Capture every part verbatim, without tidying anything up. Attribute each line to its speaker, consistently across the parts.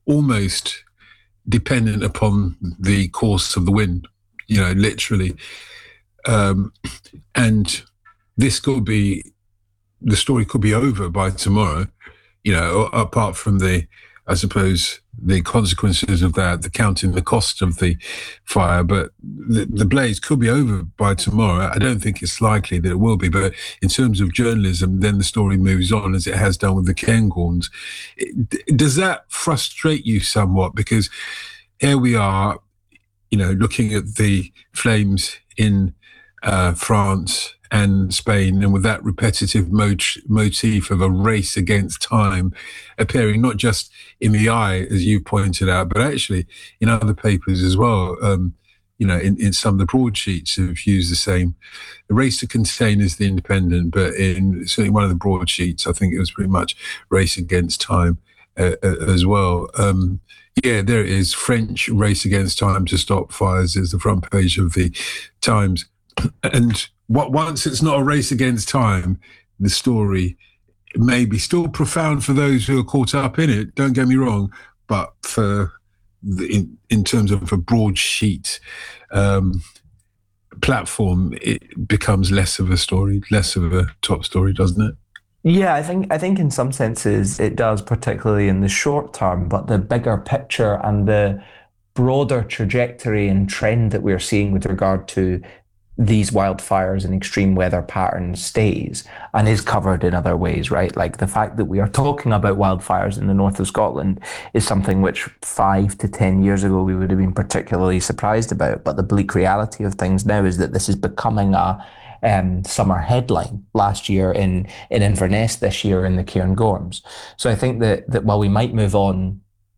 Speaker 1: almost dependent upon the course of the wind, you know, literally. Um, and this could be, the story could be over by tomorrow, you know, apart from the, I suppose, the consequences of that, the counting the cost of the fire. But the, the blaze could be over by tomorrow. I don't think it's likely that it will be. But in terms of journalism, then the story moves on as it has done with the Cairngorms. Does that frustrate you somewhat? Because here we are, you know, looking at the flames in uh, France and Spain, and with that repetitive mot- motif of a race against time appearing not just in the Eye, as you pointed out, but actually in other papers as well. Um, you know, in, in some of the broadsheets have used the same. The race to contain is the Independent, but in certainly one of the broadsheets, I think it was pretty much race against time uh, uh, as well. Um, yeah, there it is. French race against time to stop fires is the front page of the Times. And what, once it's not a race against time, the story may be still profound for those who are caught up in it, don't get me wrong, but for the, in, in terms of a broadsheet um, platform, it becomes less of a story, less of a top story, doesn't it?
Speaker 2: Yeah, I think I think in some senses it does, particularly in the short term, but the bigger picture and the broader trajectory and trend that we're seeing with regard to these wildfires and extreme weather patterns stays and is covered in other ways, right? Like the fact that we are talking about wildfires in the north of Scotland is something which five to ten years ago we would have been particularly surprised about. But the bleak reality of things now is that this is becoming a um, summer headline last year in, in Inverness, this year in the Cairngorms. So I think that, that while we might move on,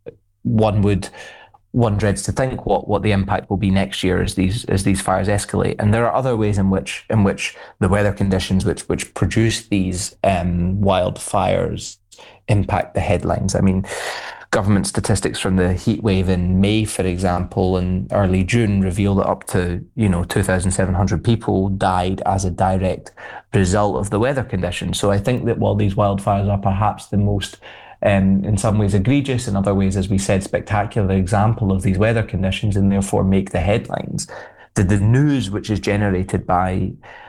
Speaker 2: one would one dreads to think what, what the impact will be next year as these as these fires escalate. And there are other ways in which in which the weather conditions which which produce these um, wildfires impact the headlines. I mean, government statistics from the heat wave in May, for example, and early June reveal that up to you know two thousand seven hundred people died as a direct result of the weather conditions. So I think that while these wildfires are perhaps the most Um, in some ways egregious, in other ways, as we said, spectacular example of these weather conditions and therefore make the headlines. The, the news which is generated by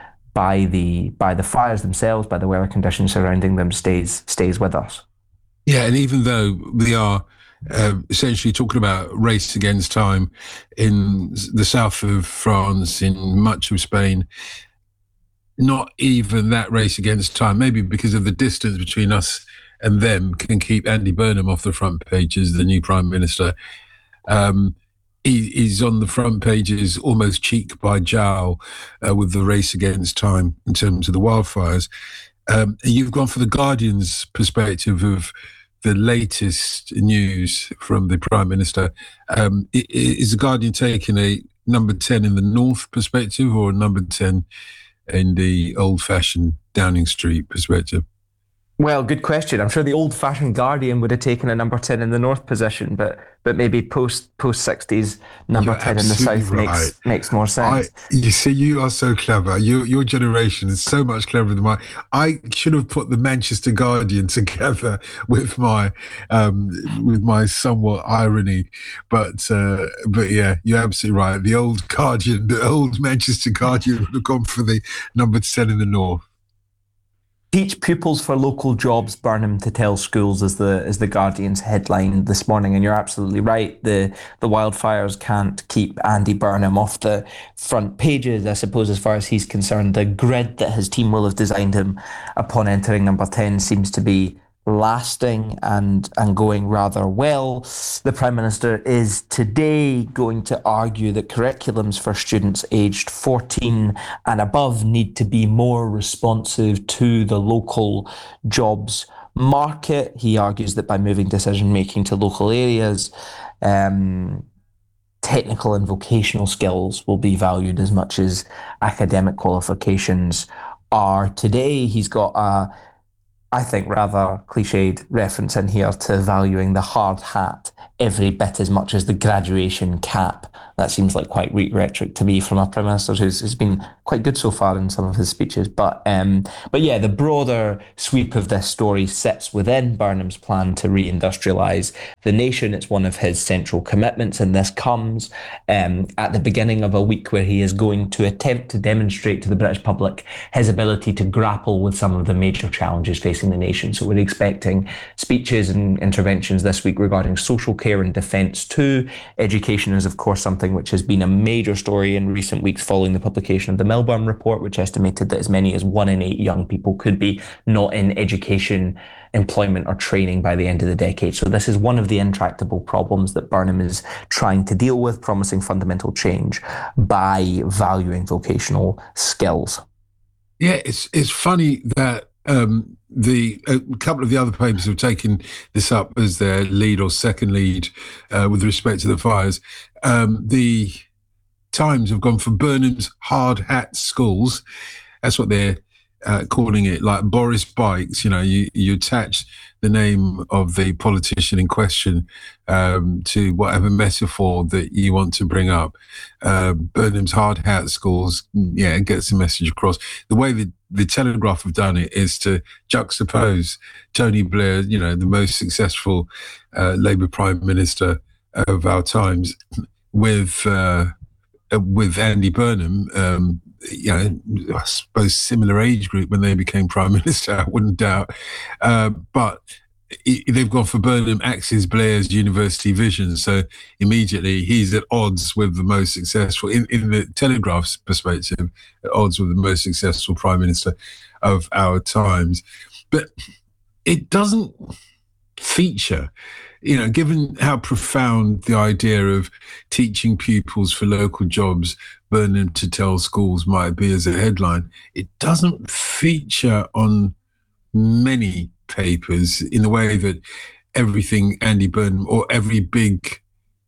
Speaker 2: by the by the fires themselves, by the weather conditions surrounding them, stays stays with us.
Speaker 1: Yeah, and even though we are uh, essentially talking about race against time in the south of France, in much of Spain, not even that race against time, maybe because of the distance between us and them, can keep Andy Burnham off the front pages, the new Prime Minister. Um, he, he's on the front pages almost cheek by jowl uh, with the race against time in terms of the wildfires. Um, you've gone for the Guardian's perspective of the latest news from the Prime Minister. Um, is the Guardian taking a number ten in the North perspective or a number ten in the old-fashioned Downing Street perspective?
Speaker 2: Well, good question. I'm sure the old-fashioned Guardian would have taken a number ten in the North position, but but maybe post post sixties number
Speaker 1: You're
Speaker 2: ten in the
Speaker 1: absolutely
Speaker 2: South
Speaker 1: right.
Speaker 2: makes makes more
Speaker 1: I,
Speaker 2: sense.
Speaker 1: you see, you are so clever. Your your generation is so much cleverer than mine. I should have put the Manchester Guardian together with my um, with my somewhat irony, but uh, but yeah, you're absolutely right. The old Guardian, the old Manchester Guardian, would have gone for the number ten in the North.
Speaker 2: Teach pupils for local jobs, Burnham to tell schools, is the is the Guardian's headline this morning. And you're absolutely right. The the wildfires can't keep Andy Burnham off the front pages, I suppose, as far as he's concerned. The grid that his team will have designed him upon entering number ten seems to be lasting and and going rather well. The Prime Minister is today going to argue that curriculums for students aged fourteen and above need to be more responsive to the local jobs market. He argues that by moving decision making to local areas, um, technical and vocational skills will be valued as much as academic qualifications are today. He's got a I think, rather cliched reference in here to valuing the hard hat every bit as much as the graduation cap. That seems like quite weak rhetoric to me from a Prime Minister who's, who's been quite good so far in some of his speeches. But um, but yeah, the broader sweep of this story sits within Burnham's plan to reindustrialise the nation. It's one of his central commitments, and this comes um, at the beginning of a week where he is going to attempt to demonstrate to the British public his ability to grapple with some of the major challenges facing the nation. So we're expecting speeches and interventions this week regarding social care and defence too. Education is, of course, something which has been a major story in recent weeks following the publication of the Milburn report, which estimated that as many as one in eight young people could be not in education, employment or training by the end of the decade. So this is one of the intractable problems that Burnham is trying to deal with, promising fundamental change by valuing vocational skills.
Speaker 1: Yeah, it's it's funny that um, the a couple of the other papers have taken this up as their lead or second lead uh, with respect to the fires. Um, the Times have gone for Burnham's hard hat schools. That's what they're uh, calling it, like Boris Bikes. You know, you, you attach the name of the politician in question um, to whatever metaphor that you want to bring up. Uh, Burnham's hard hat schools, yeah, it gets the message across. The way that the Telegraph have done it is to juxtapose Tony Blair, you know, the most successful uh, Labour Prime Minister of our times, with uh, with Andy Burnham, um, you know, I suppose similar age group when they became Prime Minister, I wouldn't doubt. Uh, but it, they've gone for Burnham axes Blair's university vision. So immediately he's at odds with the most successful, in, in the Telegraph's perspective, at odds with the most successful Prime Minister of our times. But it doesn't feature, you know, given how profound the idea of teaching pupils for local jobs, Burnham to tell schools might be as a headline, it doesn't feature on many papers in the way that everything Andy Burnham or every big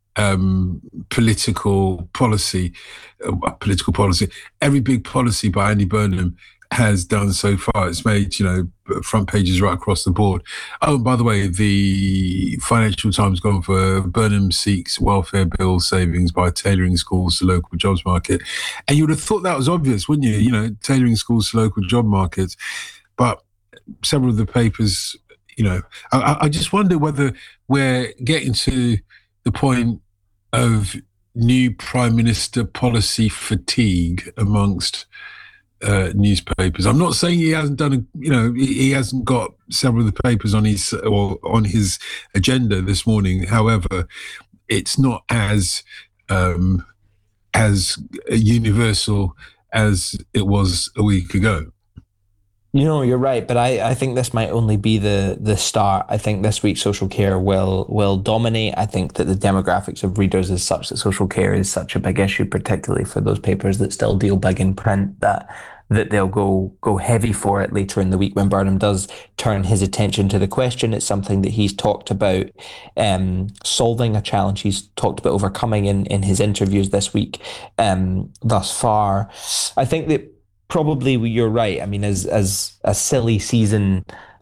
Speaker 1: um, political policy, uh, political policy, every big policy by Andy Burnham has done so far. It's made, you know, front pages right across the board. Oh, and by the way, the Financial Times gone for Burnham seeks welfare bill savings by tailoring schools to local jobs market. And you would have thought that was obvious, wouldn't you? You know, tailoring schools to local job markets. But several of the papers, you know, I, I just wonder whether we're getting to the point of new Prime Minister policy fatigue amongst Uh, newspapers. I'm not saying he hasn't done, a, you know, he, he hasn't got several of the papers on his or on his agenda this morning. However, it's not as um, as universal as it was a week ago.
Speaker 2: You know, you're right, but I, I think this might only be the the start. I think this week social care will will dominate. I think that the demographics of readers is such that social care is such a big issue, particularly for those papers that still deal big in print, that that they'll go go heavy for it later in the week when Burnham does turn his attention to the question. It's something that he's talked about um, solving, a challenge he's talked about overcoming in, in his interviews this week um, thus far. I think that probably you're right. I mean, as as a silly season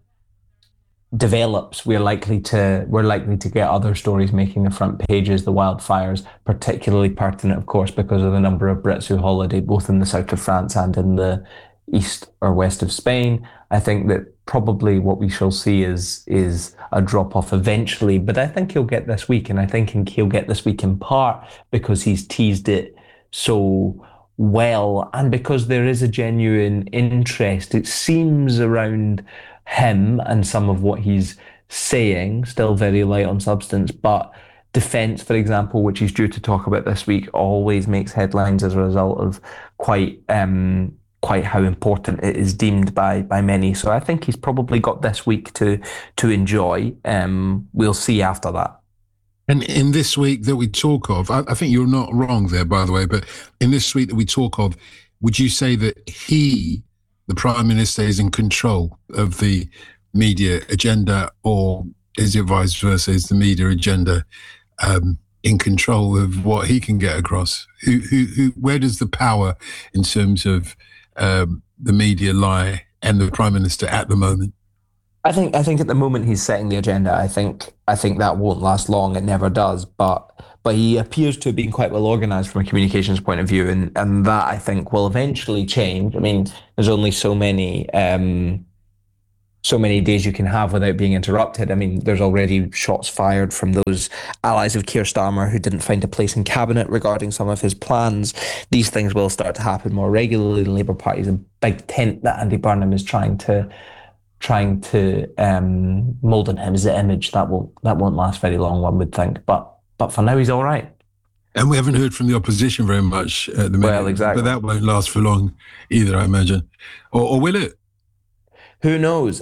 Speaker 2: develops, we're likely to we're likely to get other stories making the front pages. The wildfires, particularly pertinent, of course, because of the number of Brits who holiday both in the south of France and in the east or west of Spain. I think that probably what we shall see is is a drop off eventually, but I think he'll get this week, and I think he'll get this week in part because he's teased it so well, and because there is a genuine interest, it seems, around him and some of what he's saying, still very light on substance, but defence, for example, which he's due to talk about this week, always makes headlines as a result of quite um, quite how important it is deemed by by many. So I think he's probably got this week to to enjoy. Um, we'll see after that.
Speaker 1: And in this week that we talk of, I, I think you're not wrong there, by the way, but in this week that we talk of, would you say that he, the Prime Minister, is in control of the media agenda, or is it vice versa? Is the media agenda um, in control of what he can get across? Who, who, who? Where does the power in terms of um, the media lie and the Prime Minister at the moment?
Speaker 2: I think I think at the moment he's setting the agenda. I think I think that won't last long. It never does. But but he appears to have been quite well organized from a communications point of view, and and that I think will eventually change. I mean, there's only so many um, so many days you can have without being interrupted. I mean, there's already shots fired from those allies of Keir Starmer who didn't find a place in cabinet regarding some of his plans. These things will start to happen more regularly. The Labour Party is a big tent that Andy Burnham is trying to trying to um, mould in him as the image that will that won't last very long, one would think. But but for now, he's all right.
Speaker 1: And we haven't heard from the opposition very much at the minute.
Speaker 2: Well, exactly.
Speaker 1: But that won't last for long either, I imagine. Or, or will it?
Speaker 2: Who knows?